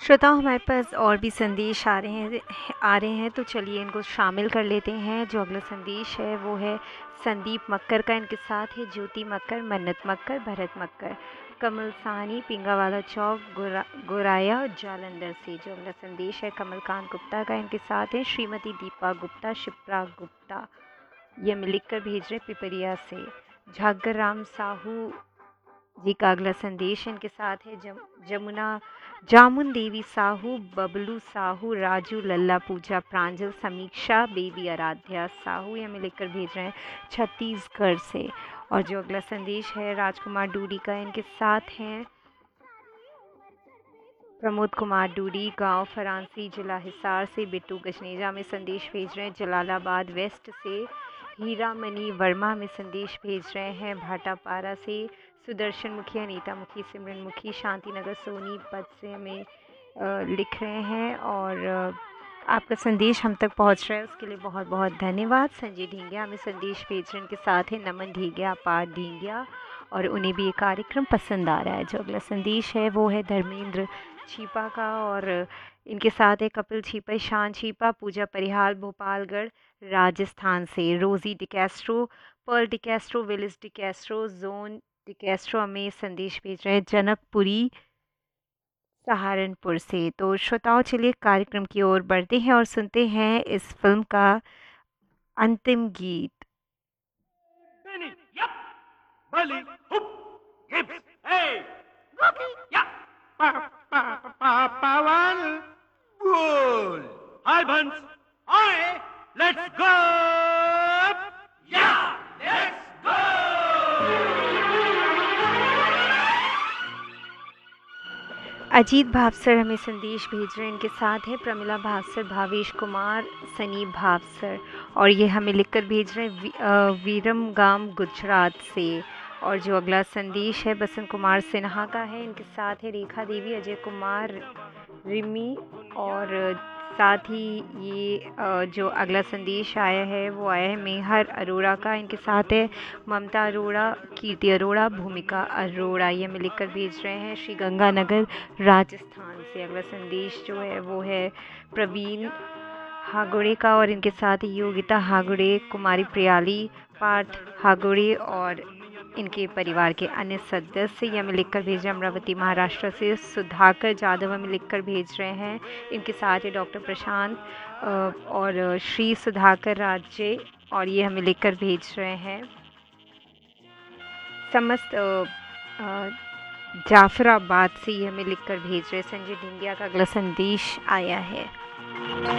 श्रोताओं, हमारे पास और भी संदेश आ रहे हैं तो चलिए इनको शामिल कर लेते हैं। जो अगला संदेश है वो है संदीप मक्कर का। इनके साथ है ज्योति मक्कर, मन्नत मक्कर, भरत मक्कर, कमल साहनी, पिंगावाला चौक, गोराया जालंधर से। जो अगला संदेश है कमलकांत गुप्ता का। इनके साथ है श्रीमती दीपा गुप्ता, शिप्रा गुप्ता। ये हमें लिख कर भेज रहे पिपरिया से। झागर राम साहू जी का अगला संदेश है। इनके साथ है जामुन देवी साहू, बबलू साहू, राजू, लल्ला, पूजा, प्रांजल, समीक्षा, बेबी, आराध्या साहू। ये हमें लिखकर भेज रहे हैं छत्तीसगढ़ से। और जो अगला संदेश है राजकुमार डूडी का। इनके साथ हैं प्रमोद कुमार डूडी, गांव फरांसी, जिला हिसार से। बिट्टू गजनेजा में संदेश भेज रहे हैं जलालाबाद वेस्ट से। हीरा मनी वर्मा में संदेश भेज रहे हैं भाटापारा से। सुदर्शन मुखी, अनीता मुखी, सिमरन मुखी, शांतिनगर सोनीपत से हमें लिख रहे हैं। और आपका संदेश हम तक पहुंच रहा है उसके लिए बहुत बहुत धन्यवाद। संजय ढींगिया हमें संदेश भेज रहे हैं। इनके साथ है नमन ढींगिया, अपार ढींगिया, और उन्हें भी ये कार्यक्रम पसंद आ रहा है। जो अगला संदेश है वो है धर्मेंद्र छीपा का। और इनके साथ है कपिल छीपा, ईशान छीपा, पूजा परिहाल, भोपालगढ़ राजस्थान से। रोज़ी डिकैस्ट्रो, पर्ल डिकैस्ट्रो, विलिस डिकैस्ट्रो, जोन डिकैस्ट्रो हमें संदेश भेज रहे हैं जनकपुरी सहारनपुर से। तो श्रोताओं, चलिए कार्यक्रम की ओर बढ़ते हैं और सुनते हैं इस फिल्म का अंतिम गीत। Pawan, cool. Hi, Bans. Hi, let's go. Yeah, let's go. Ajit Bhavsar हमें संदेश भेज रहे हैं। इनके साथ है प्रमिला भावसर, भावेश कुमार, सनी भावसर, और ये हमें लिखकर भेज रहे हैं वीरमगाम गुजरात से। और जो अगला संदेश है बसंत कुमार सिन्हा का है। इनके साथ है रेखा देवी, अजय कुमार, रिमी, और साथ ही ये जो अगला संदेश आया है वो आया है मेहर अरोड़ा का। इनके साथ है ममता अरोड़ा, कीर्ति अरोड़ा, भूमिका अरोड़ा। ये हमें लिखकर भेज रहे हैं श्री गंगानगर राजस्थान से। अगला संदेश जो है वो है प्रवीण हागुड़े का। और इनके साथ योगिता हागुड़े, कुमारी प्रियाली, पार्थ हागुड़े और इनके परिवार के अन्य सदस्य। ये हमें लिखकर भेज रहे हैं अमरावती महाराष्ट्र से। सुधाकर जाधव हमें लिखकर भेज रहे हैं। इनके साथ ही डॉक्टर प्रशांत और श्री सुधाकर राज्य, और ये हमें लिखकर भेज रहे हैं समस्त जाफराबाद से। ये हमें लिखकर भेज रहे हैं। संजय ढिंगिया का अगला संदेश आया है।